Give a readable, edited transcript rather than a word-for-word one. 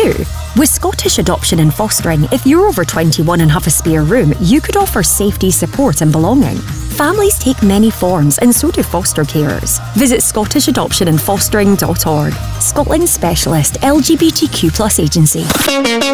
too. With Scottish Adoption and Fostering, if you're over 21 and have a spare room, you could offer safety, support and belonging. Families take many forms and so do foster carers. Visit scottishadoptionandfostering.org. Scotland's specialist LGBTQ+ agency.